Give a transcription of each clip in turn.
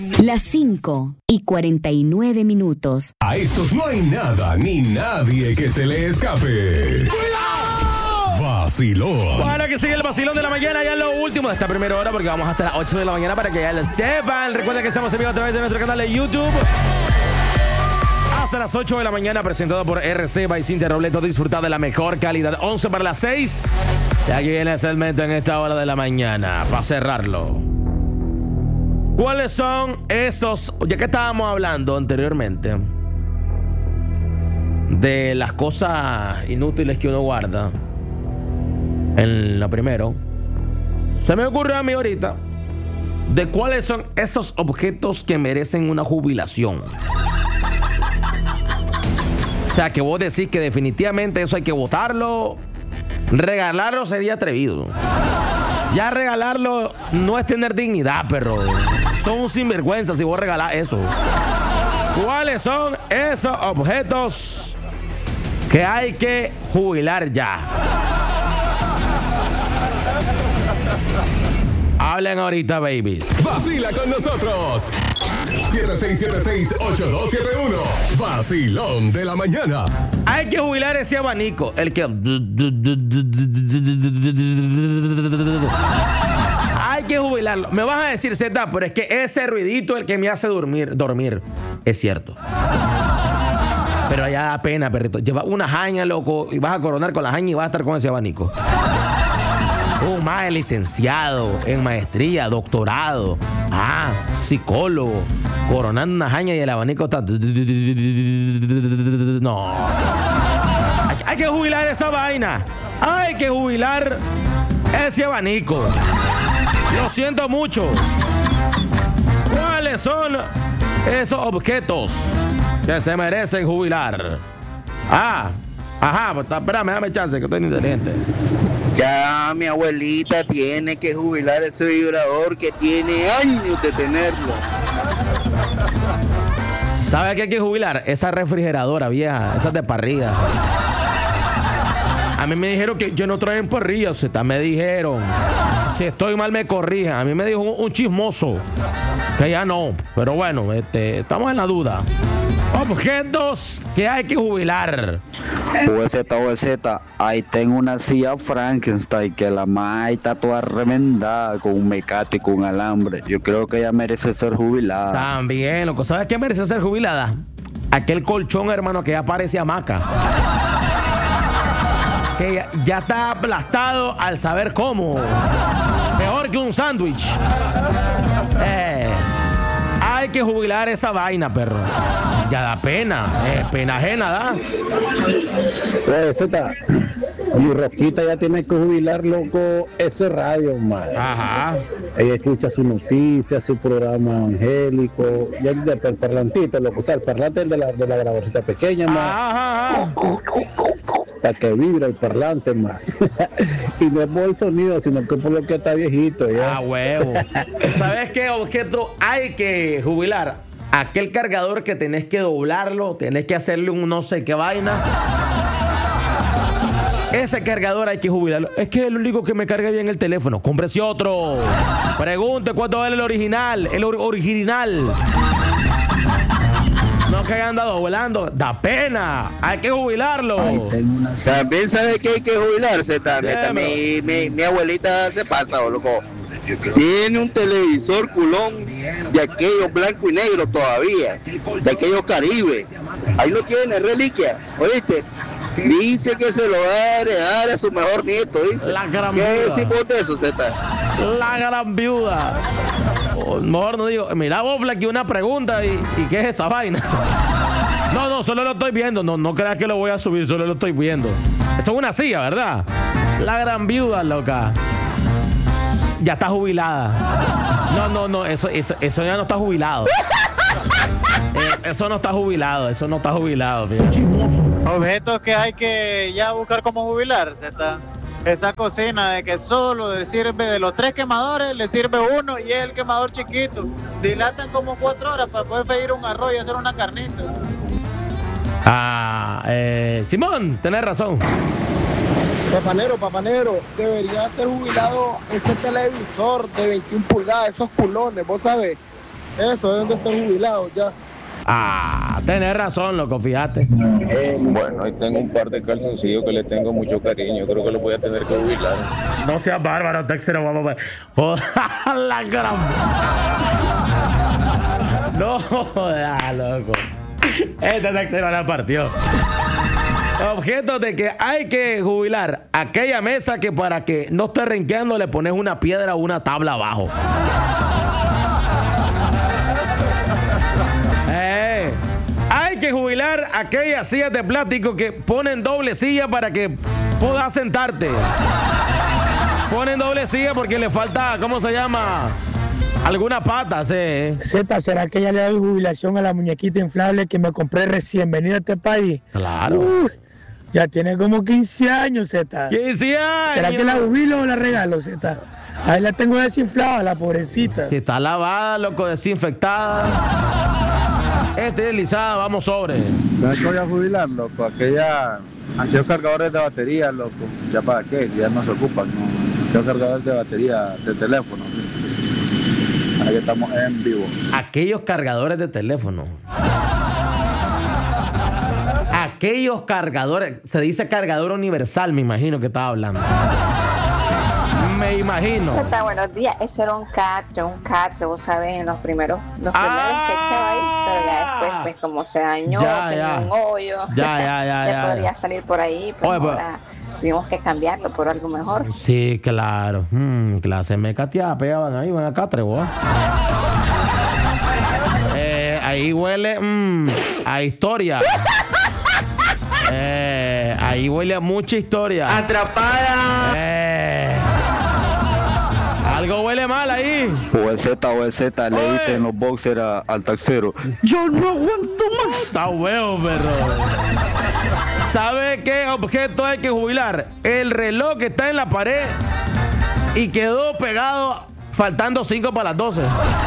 Las 5:49. A estos no hay nada ni nadie que se le escape. Vacilón. Bueno, que sigue el vacilón de la mañana, ya es lo último de esta primera hora, porque vamos hasta las 8 de la mañana para que ya lo sepan. Recuerden que estamos en vivo a través de nuestro canal de YouTube. Hasta las 8 de la mañana, presentado por RC by Cintia Robleto. Disfrutar de la mejor calidad. 11 para las 6. Y aquí viene el segmento en esta hora de la mañana, para cerrarlo. ¿Cuáles son esos, ya que estábamos hablando anteriormente de las cosas inútiles que uno guarda en lo primero, se me ocurrió a mí ahorita de cuáles son esos objetos que merecen una jubilación? O sea, que vos decís que definitivamente eso hay que botarlo. Regalarlo sería atrevido. Ya regalarlo no es tener dignidad, perro. Son un sinvergüenza si vos regalás eso. ¿Cuáles son esos objetos que hay que jubilar ya? Hablen ahorita, babies. Vacila con nosotros. 7676-8271. Vacilón de la mañana. Hay que jubilar ese abanico. El que... Hay que jubilarlo. Me vas a decir, Z, pero es que ese ruidito es el que me hace dormir. Es cierto. Pero allá da pena, perrito. Lleva una jaña, loco, y vas a coronar con la jaña y vas a estar con ese abanico. Un más licenciado en maestría, doctorado, psicólogo, coronando una jaña y el abanico está... No. Hay que jubilar esa vaina. Hay que jubilar ese abanico. Lo siento mucho. ¿Cuáles son esos objetos que se merecen jubilar? Pues espérame, dame chance, que estoy inteligente. Ya mi abuelita tiene que jubilar ese vibrador que tiene años de tenerlo. ¿Sabe qué hay que jubilar? Esa refrigeradora vieja, esas de parrilla. A mí me dijeron que yo no traen parrilla, me dijeron. Si estoy mal me corrijan. A mí me dijo un chismoso que ya no. Pero bueno, estamos en la duda. Objetos que hay que jubilar. OZ, ahí tengo una silla Frankenstein que la más está toda remendada con un mecate y con un alambre. Yo creo que ella merece ser jubilada. También, loco. ¿Sabes qué merece ser jubilada? Aquel colchón, hermano, que ya parece hamaca. Que ya está aplastado al saber cómo. Peor que un sándwich. Hay que jubilar esa vaina, perro. Ya da pena. Pena ajena, da. Z, mi Rosquita ya tiene que jubilar, loco, ese radio, man. Ajá. Ella escucha su noticia, su programa angélico, y el parlantito, loco, o sea, el parlante de la grabadorcita pequeña, man. Ajá. Para que vibra el parlante, man. Y no es por el sonido, sino que por lo que está viejito, ya. Huevo. ¿Sabes qué objeto hay que jubilar? Aquel cargador que tenés que doblarlo, tenés que hacerle un no sé qué vaina. Ese cargador hay que jubilarlo. Es que es el único que me carga bien el teléfono. Cómprese otro. Pregunte cuánto vale el original. El original. No que hayan andado volando. Da pena. Hay que jubilarlo. También sabe que hay que jubilarse. Mi abuelita se pasa, loco. Tiene un televisor culón de aquellos blanco y negro todavía, de aquellos Caribe. Ahí lo tiene, reliquia, ¿oíste? Dice que se lo va a heredar a su mejor nieto, dice. La gran ¿Qué viuda. decimos de eso, Zeta? La gran viuda. Mejor no digo. Mira, vos, Flaky, una pregunta y ¿qué es esa vaina? No, solo lo estoy viendo. No creas que lo voy a subir, solo lo estoy viendo. Eso es una silla, ¿verdad? La gran viuda, loca. Ya está jubilada. No, eso ya no está jubilado. Eso no está jubilado, chismoso. Objetos que hay que ya buscar cómo jubilar, esa cocina de que solo le sirve de los 3 quemadores, le sirve uno y es el quemador chiquito. Dilatan como 4 horas para poder freír un arroz y hacer una carnita. Simón, tenés razón. Papanero, debería ser jubilado ese televisor de 21 pulgadas, esos culones, vos sabés. Eso, deben de estar jubilados ya. Ah, tenés razón, loco, fíjate. Bueno, ahí tengo un par de calzoncillos que le tengo mucho cariño. Creo que los voy a tener que jubilar. No seas bárbaro, Texero, vamos a ver. La gran. No jodas, loco. Este Texero la partió. Objeto de que hay que jubilar aquella mesa que para que no esté renqueando le pones una piedra o una tabla abajo. Hay que jubilar aquellas sillas de plástico que ponen doble silla para que puedas sentarte. Ponen doble silla porque le falta, ¿cómo se llama? Alguna pata, sí. Zeta, ¿será que ya le doy jubilación a la muñequita inflable que me compré recién venida a este país? Claro. Ya tiene como 15 años, Zeta. 15 años. ¿Será que la jubilo o la regalo, Zeta? Ahí la tengo desinflada, la pobrecita. Si está lavada, loco, desinfectada. Esterilizada, vamos sobre. ¿Sabes qué voy a jubilar, loco? Aquellos cargadores de batería, loco. ¿Ya para qué? Ya no se ocupan, ¿no? Aquellos cargadores de batería de teléfono. Ahí estamos en vivo. Aquellos cargadores de teléfono. Aquellos cargadores. Se dice cargador universal, me imagino que estaba hablando. Me imagino. Buenos días, eso era un catre, vos sabés, en los primeros que echaba ahí, pero ya después, pues como se dañó, tenía un hoyo, ya podría salir por ahí, pero ahora tuvimos que cambiarlo por algo mejor. Sí, claro. Clase mecateada, pegaban ahí, van a catre, vos. Ahí huele a historia. Ahí huele a mucha historia. Atrapada. Algo huele mal ahí. O el Z, le dice en los boxers al taxero: yo no aguanto más. Está huevo, perro. ¿Sabe qué objeto hay que jubilar? El reloj que está en la pared y quedó pegado faltando 5 para las 12.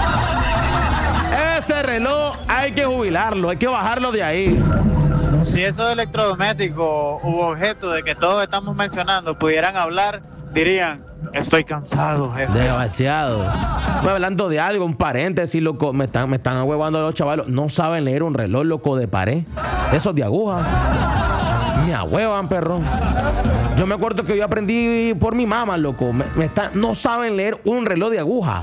Ese reloj hay que jubilarlo, hay que bajarlo de ahí. Si esos electrodomésticos u objetos de que todos estamos mencionando pudieran hablar, dirían: estoy cansado, jefe. Demasiado. Estoy hablando de algo, un paréntesis, loco. Me están ahuevando los chavalos. No saben leer un reloj, loco, de pared. Esos de aguja. Me ahuevan, perro. Yo me acuerdo que yo aprendí por mi mamá, loco. No saben leer un reloj de aguja.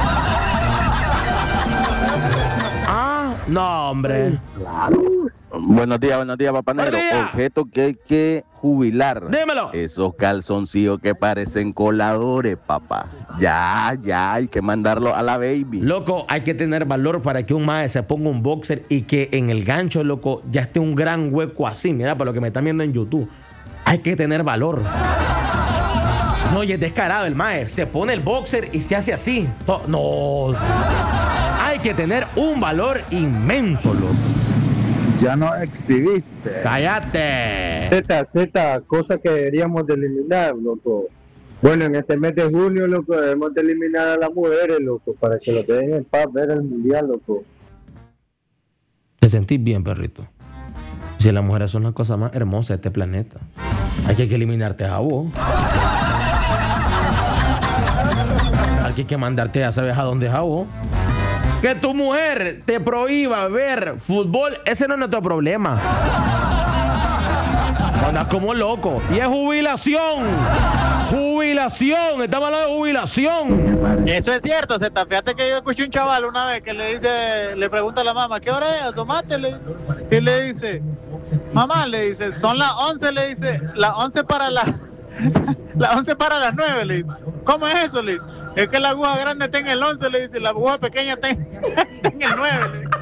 No, hombre. Claro. Buenos días, papá negro. Objeto que hay que jubilar. Dímelo. Esos calzoncillos que parecen coladores, papá. Ya, hay que mandarlo a la baby. Loco, hay que tener valor para que un mae se ponga un boxer y que en el gancho, loco, ya esté un gran hueco así. Mira, para lo que me están viendo en YouTube. Hay que tener valor. No, y es descarado el mae. Se pone el boxer y se hace así. No. Hay que tener un valor inmenso, loco. Ya no exhibiste. ¡Cállate! Z, cosa que deberíamos de eliminar, loco. Bueno, en este mes de junio, loco, debemos de eliminar a las mujeres, loco, para que lo dejen en paz ver el mundial, loco. Te sentís bien, perrito. Si las mujeres son la cosa más hermosa de este planeta, hay que eliminarte a vos. Hay que mandarte, ya sabes a dónde es a vos. Que tu mujer te prohíba ver fútbol, ese no es nuestro problema. Andas como loco. Y es jubilación. Estamos hablando de jubilación. Eso es cierto, Zeta. Fíjate que yo escuché un chaval una vez que le pregunta a la mamá: ¿qué hora es? Asomate, le dice. Y le dice: mamá, le dice, son las 11, le dice, las 11 para las 9, le dice. ¿Cómo es eso? Le dice: es que la aguja grande está en el 11, le dice, la aguja pequeña está en el 9, le dice.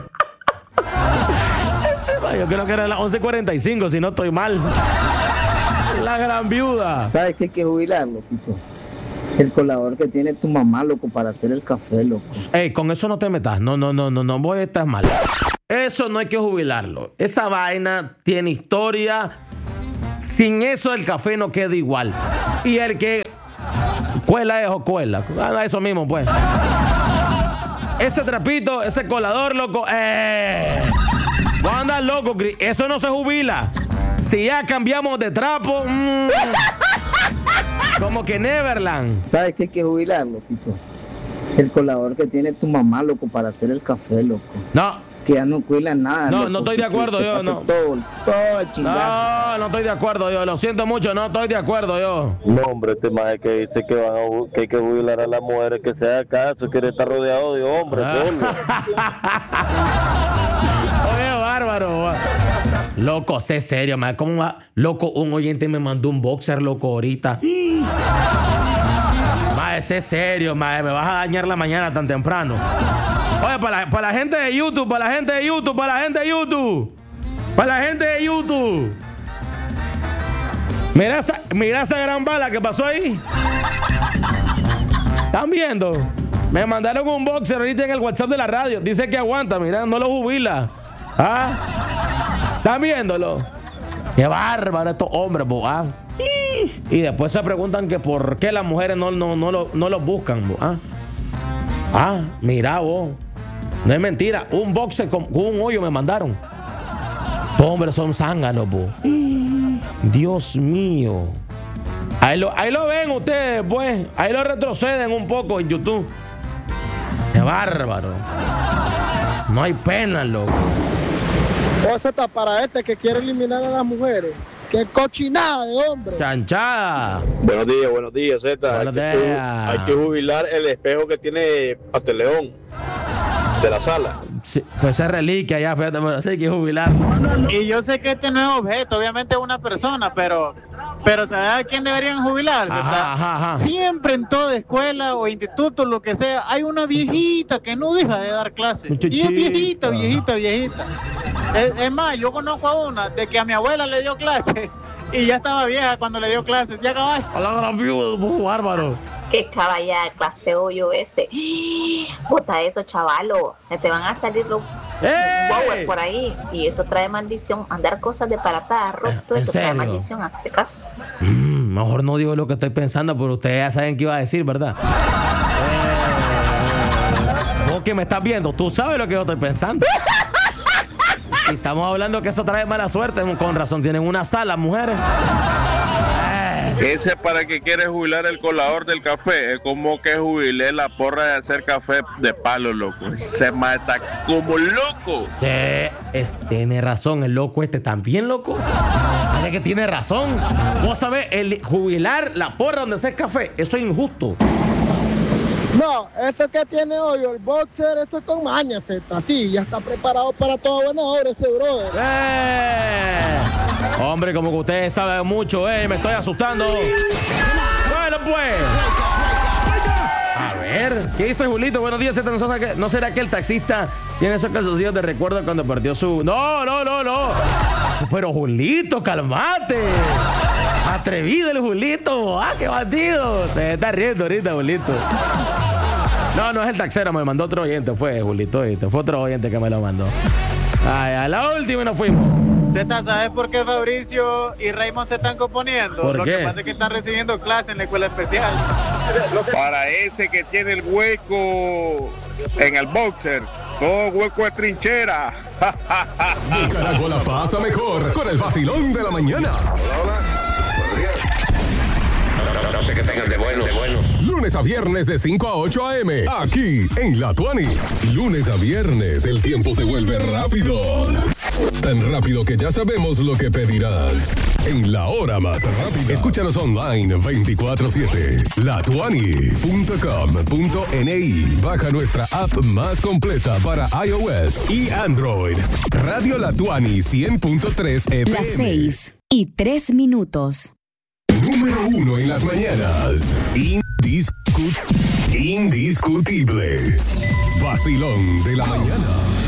Yo creo que era las 11:45, si no estoy mal. La gran viuda. ¿Sabes qué hay que jubilar, loquito? El colador que tiene tu mamá, loco, para hacer el café, loco. Ey, con eso no te metas. No, voy a estar mal. Eso no hay que jubilarlo. Esa vaina tiene historia. Sin eso el café no queda igual. Y el que cuela es o cuela. Eso mismo, pues. Ese trapito, ese colador, loco. Voy a andar loco, eso no se jubila. Si ya cambiamos de trapo, como que Neverland. ¿Sabes qué hay que jubilar, loquito? El colador que tiene tu mamá, loco, para hacer el café, loco. No. Que ya no cuela nada. No, loco. no estoy de acuerdo yo, no. Todo chingado. No estoy de acuerdo yo. Lo siento mucho, no estoy de acuerdo yo. No, hombre, este maje que dice que hay que jubilar a las mujeres, que se haga caso, quiere estar rodeado de hombres, solo. Oye, bárbaro. Loco, sé serio, man. ¿Cómo va? Loco, un oyente me mandó un boxer, loco, ahorita. Mae, sé serio, mae. Me vas a dañar la mañana tan temprano. Oye, para la gente de YouTube, para la gente de YouTube. Mira esa gran bala que pasó ahí. ¿Están viendo? Me mandaron un boxer ahorita en el WhatsApp de la radio. Dice que aguanta, mira, no lo jubila. ¿Ah? ¿Están viéndolo? Qué bárbaro estos hombres, boa. Y después se preguntan que por qué las mujeres no los buscan, boa. Mira vos. No es mentira. Un boxer con un hoyo me mandaron. Hombres son zánganos, bo. Dios mío. Ahí lo ven ustedes, pues. Ahí lo retroceden un poco en YouTube. Qué bárbaro. No hay pena, loco. Cosa está para que quiere eliminar a las mujeres. ¡Qué cochinada de hombre! ¡Chanchada! Buenos días, Zeta. Buenos días. Hay que jubilar el espejo que tiene Pasteleón de la sala. Sí, pues esa reliquia ya, fíjate, pero sí hay que jubilar. Y yo sé que este no es objeto, obviamente es una persona, pero ¿sabes a quién deberían jubilarse? Ajá. Siempre en toda escuela o instituto, lo que sea, hay una viejita que no deja de dar clases. Y es viejita. Es más, yo conozco a una de que a mi abuela le dio clases y ya estaba vieja cuando le dio clases. Ya acabas. A la gran viuda, bárbaro. Que caballada, el clase hoyo ese. Bota eso, chavalo. Te van a salir los Power por ahí. Y eso trae maldición. Andar cosas de paratarro, todo eso trae maldición. Hazte caso. Mejor no digo lo que estoy pensando, pero ustedes ya saben qué iba a decir, ¿verdad? Vos que me estás viendo, tú sabes lo que yo estoy pensando. Y estamos hablando que eso trae mala suerte. Con razón, tienen una sala, mujeres. Ese para que quiere jubilar el colador del café. Es como que jubilé la porra de hacer café de palo, loco. Se mata como loco. Tiene razón, el loco también, loco. Parece que tiene razón. Vos sabés, el jubilar la porra donde hacer café, eso es injusto. No, eso que tiene hoyo, el boxer, esto es con maña, Zeta. Sí, ya está preparado para toda buena hora ese brother. Hombre, como que ustedes saben mucho, me estoy asustando. Bueno, pues. A ver, ¿qué dice Julito? Buenos días, Zeta. ¿No será que el taxista tiene esos calzoncillos de recuerdo cuando perdió su...? No. Pero Julito, calmate. Atrevido el Julito. ¡Qué bandido! Se está riendo ahorita, Julito. No es el taxero, me mandó otro oyente. Fue Julito, fue otro oyente que me lo mandó. A la última y nos fuimos. Zeta, ¿sabes por qué Fabricio y Raymond se están componiendo? ¿Por qué? Lo que pasa es que están recibiendo clases en la escuela especial. Para ese que tiene el hueco en el boxer, todo hueco de trinchera. Nicaragua la pasa mejor con el vacilón de la mañana. No sé qué tengan de bueno. Lunes a viernes de 5 a 8 a.m. Aquí en La Tuani. Lunes a viernes el tiempo se vuelve rápido. Tan rápido que ya sabemos lo que pedirás. En la hora más rápida. Escúchanos online 24/7. latuani.com.ni. Baja nuestra app más completa para iOS y Android. Radio La Tuani 100.3 FM. Las 6:03. Número 1 en las mañanas. Indiscutible. Vacilón de la mañana.